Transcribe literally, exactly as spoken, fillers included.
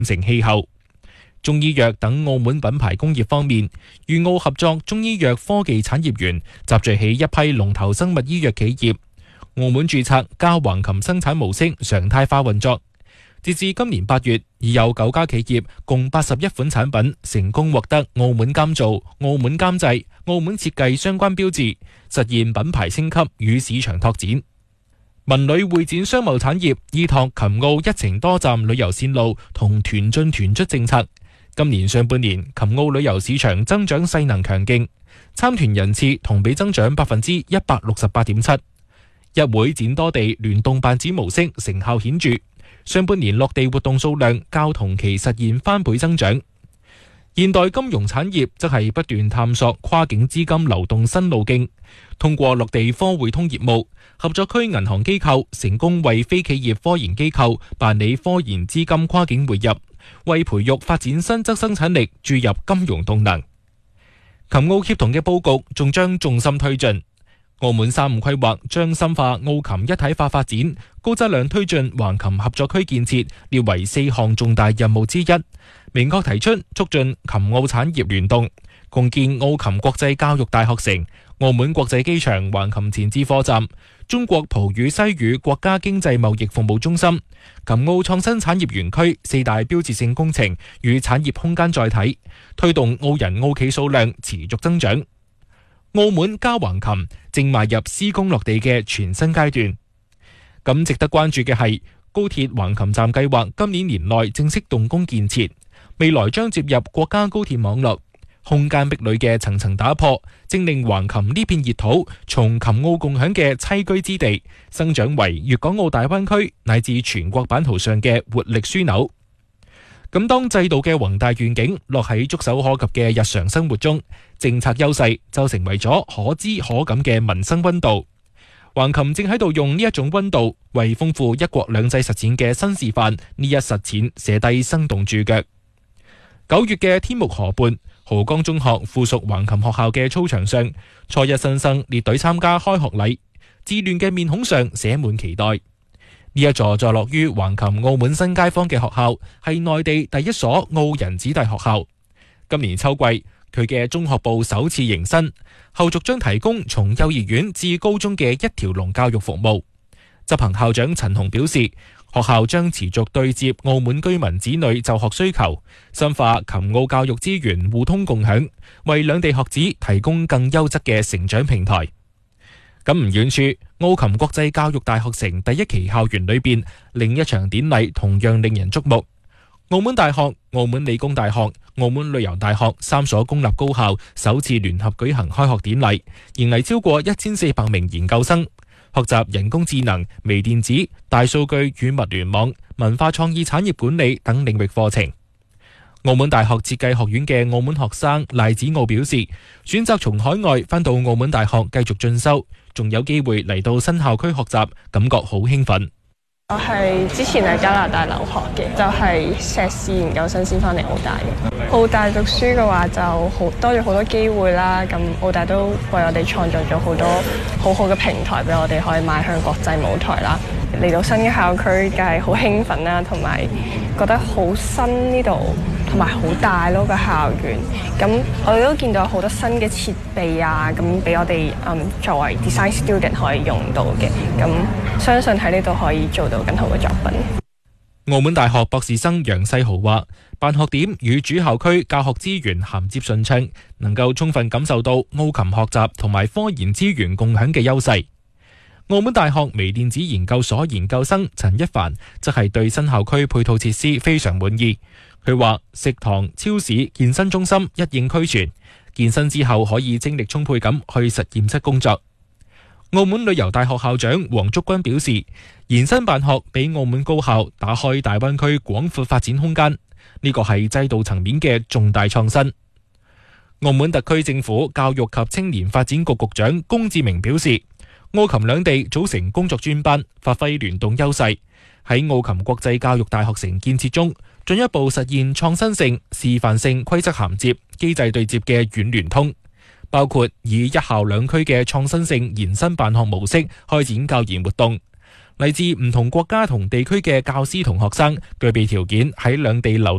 成氣候。中醫藥等澳門品牌工業方面，粵澳合作中醫藥科技產業園集聚起一批龍頭生物醫藥企業，澳門註冊加橫琴生產模式常態化運作。截至今年八月，已有九家企業共八十一款產品成功獲得澳門監造、澳門監製、澳門設計相關標誌，實現品牌升級與市場拓展。文旅會展商貿產業依託琴澳一程多站旅遊線路同團進團出政策，今年上半年琴澳旅遊市場增長勢能強勁，參團人次同比增長百分之一百六十八點七。一會展多地聯動辦展模式成效顯著，上半年落地活動數量較同期實現翻倍增長。現代金融產業則係不斷探索跨境資金流動新路徑，通過落地科匯通業務，合作區銀行機構成功為非企業科研機構辦理科研資金跨境匯入，為培育發展新質生產力注入金融動能。琴澳協同嘅佈局仲將重心推進。澳門三五規劃將深化澳琴一體化發展，高質量推進橫琴合作區建設，列為四項重大任務之一。明確提出促進琴澳產業聯動，共建澳琴國際教育大學城、澳門國際機場橫琴前置貨站、中國葡語西語國家經濟貿易服務中心、琴澳創新產業園區四大標誌性工程與產業空間載體，推動澳人澳企數量持續增長。澳門加橫琴正邁入施工落地嘅全新階段。咁值得關注嘅係，高鐵橫琴站計劃今年年內正式動工建設，未來將接入國家高鐵網絡，空間壁壘嘅層層打破，正令橫琴呢片熱土從琴澳共享嘅棲居之地，生長為粵港澳大灣區乃至全國版圖上嘅活力樞紐。咁當制度嘅宏大願景落喺觸手可及嘅日常生活中，政策優勢就成為咗可知可感嘅民生溫度。橫琴正喺度用呢一種溫度，為豐富一國兩制實踐嘅新示範呢一實踐寫低生動注腳。九月嘅天目河畔，濠江中學附屬橫琴學校嘅操場上，初一新生列隊參加開學禮，稚嫩嘅面孔上寫滿期待。呢一座坐落於橫琴澳門新街坊嘅學校，係內地第一所澳人子弟學校。今年秋季，佢嘅中學部首次迎新，後續將提供從幼兒園至高中嘅一條龍教育服務。執行校長陳雄表示，學校將持續對接澳門居民子女就學需求，深化琴澳教育資源互通共享，為兩地學子提供更優質嘅成長平台。咁唔遠處，澳琴國際教育大學城第一期校園裏邊，另一場典禮同樣令人矚目。澳門大學、澳門理工大學、澳門旅遊大學三所公立高校首次聯合舉行開學典禮，迎嚟超過一千四百名研究生，學習人工智能、微電子、大數據與物聯網、文化創意產業管理等領域課程。澳門大學設計學院嘅澳門學生賴子傲表示，選擇從海外返到澳門大學繼續進修，仲有機會嚟到新校區學習，感覺好興奮。 我係之前喺加拿大留學嘅，就係碩士研究生先翻嚟澳大嘅。澳大讀書嘅話就好多咗好多機會啦，咁澳大都為我哋創造咗好多好好嘅平台俾我哋可以邁向國際舞台啦。嚟到新嘅校區梗係好興奮啦，同埋覺得好新呢度，同埋好大咯個校園。咁我哋都見到好多新嘅設備啊，咁俾我哋嗯作為 design student 可以用到嘅。咁相信喺呢度可以做到更好嘅作品。 澳門大學博士生楊世豪話，辦學點與主校區教學資源銜接順暢，能夠充分感受到澳琴學習同埋科研資源共享嘅優勢。澳門大學微電子研究所研究生陳一凡則係對新校區配套設施非常滿意。佢話食堂、超市、健身中心一應俱全，健身之後可以精力充沛咁去實驗室工作。澳門旅遊大學校長黃竹君表示，延伸辦學俾澳門高校打開大灣區廣闊發展空間，呢個係制度層面嘅重大創新。澳門特區政府教育及青年發展局局長龔志明表示，澳琴兩地組成工作專班，發揮聯動優勢，喺澳琴國際教育大學城建設中，進一步實現創新性、示範性規則銜接、機制對接嘅軟聯通，包括以一校兩區嘅創新性延伸辦學模式開展教研活動， 嚟自唔同國家同地區嘅教師同學生具備條件喺兩地留